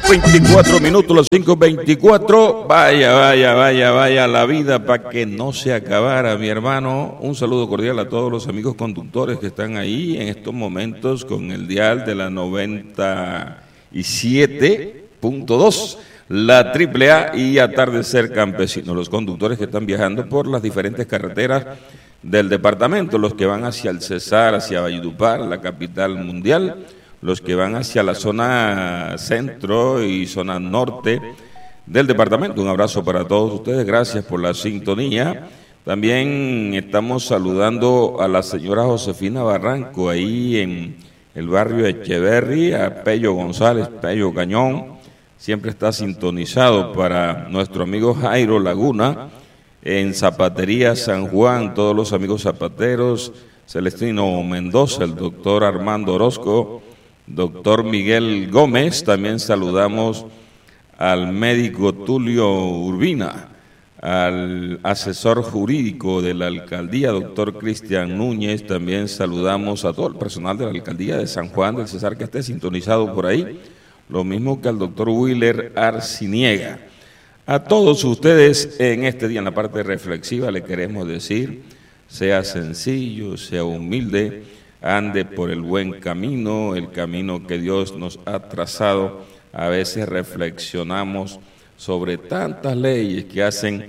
24 minutos, los 5:24. Vaya la vida para que no se acabara, mi hermano. Un saludo cordial a todos los amigos conductores que están ahí en estos momentos con el dial de la 97.2, la AAA y Atardecer Campesino. Los conductores que están viajando por las diferentes carreteras del departamento, los que van hacia el Cesar, hacia Valledupar, la capital mundial, los que van hacia la zona centro y zona norte del departamento. Un abrazo para todos ustedes, gracias por la sintonía. También estamos saludando a la señora Josefina Barranco, ahí en el barrio Echeverri, a Pello González, Pello Cañón, siempre está sintonizado. Para nuestro amigo Jairo Laguna, en Zapatería San Juan, todos los amigos zapateros, Celestino Mendoza, el doctor Armando Orozco, doctor Miguel Gómez. También saludamos al médico Tulio Urbina, al asesor jurídico de la alcaldía, doctor Cristian Núñez. También saludamos a todo el personal de la alcaldía de San Juan del Cesar que esté sintonizado por ahí, lo mismo que al doctor Willer Arciniega. A todos ustedes en este día, en la parte reflexiva, le queremos decir: sea sencillo, sea humilde, ande por el buen camino, el camino que Dios nos ha trazado. A veces reflexionamos sobre tantas leyes que hacen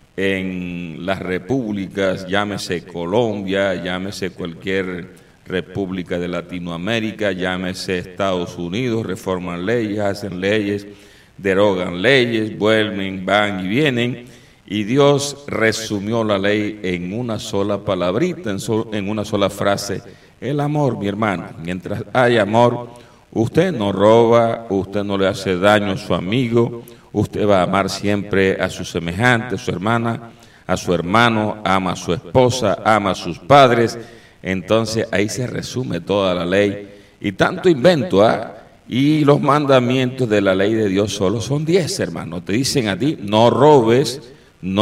en las repúblicas, llámese Colombia, llámese cualquier república de Latinoamérica, llámese Estados Unidos, reforman leyes, hacen leyes, derogan leyes, vuelven, van y vienen. Y Dios resumió la ley en una sola palabrita, en una sola frase: el amor, mi hermano. Mientras hay amor, usted no roba, usted no le hace daño a su amigo, usted va a amar siempre a su semejante, a su hermana, a su hermano, ama a su esposa, ama a sus padres. Entonces ahí se resume toda la ley. Y tanto invento, y los mandamientos de la ley de Dios solo son 10, hermano. Te dicen a ti: no robes,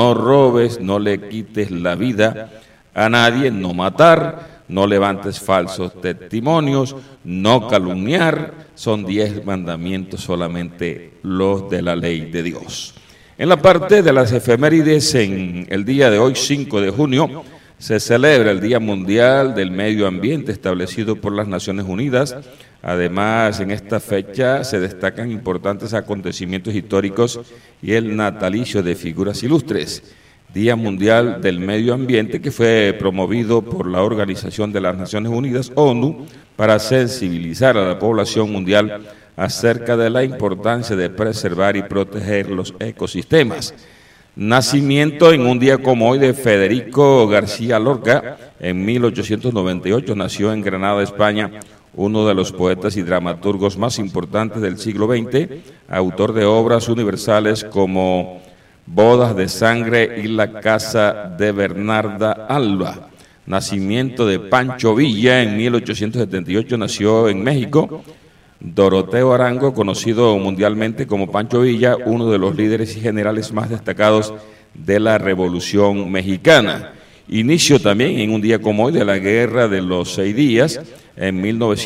no le quites la vida a nadie, no matar, no levantes falsos testimonios, no calumniar. Son 10 mandamientos solamente los de la ley de Dios. En la parte de las efemérides, en el día de hoy, 5 de junio, se celebra el Día Mundial del Medio Ambiente establecido por las Naciones Unidas. Además, en esta fecha se destacan importantes acontecimientos históricos y el natalicio de figuras ilustres. Día Mundial del Medio Ambiente, que fue promovido por la Organización de las Naciones Unidas, ONU, para sensibilizar a la población mundial acerca de la importancia de preservar y proteger los ecosistemas. Nacimiento en un día como hoy de Federico García Lorca. En 1898 nació en Granada, España, uno de los poetas y dramaturgos más importantes del siglo XX, autor de obras universales como Bodas de Sangre y La Casa de Bernarda Alba. Nacimiento de Pancho Villa. En 1878 nació en México Doroteo Arango, conocido mundialmente como Pancho Villa, uno de los líderes y generales más destacados de la Revolución Mexicana. Inicio también en un día como hoy de la Guerra de los 6 días. En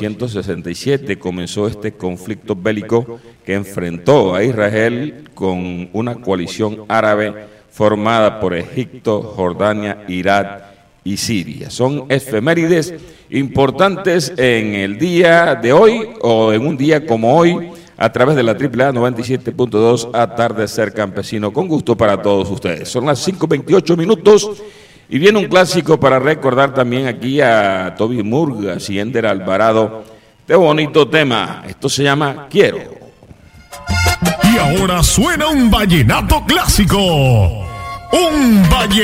1967 comenzó este conflicto bélico que enfrentó a Israel con una coalición árabe formada por Egipto, Jordania, Irak y Siria. Son efemérides importantes en el día de hoy, o en un día como hoy, a través de la AAA 97.2 Atardecer Campesino, con gusto para todos ustedes. Son las 5:28 minutos y viene un clásico para recordar también aquí a Toby Murgas y Ender Alvarado. Este bonito tema, esto se llama Quiero. Y ahora suena un vallenato clásico, un vallenato